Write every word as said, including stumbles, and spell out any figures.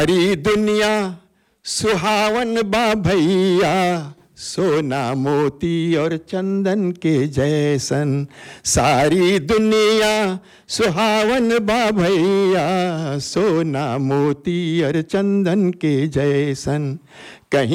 सारी दुनिया सुहावन बा भैया, सोना मोती और चंदन के जैसन। सारी दुनिया सुहावन बा भैया, सोना मोती और चंदन के जैसन। कहीं